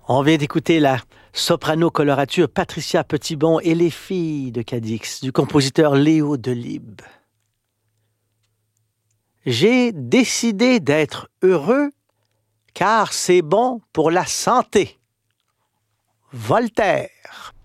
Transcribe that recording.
On vient d'écouter la soprano colorature Patricia Petitbon et les filles de Cadix du compositeur Léo Delibes. J'ai décidé d'être heureux car c'est bon pour la santé. Voltaire.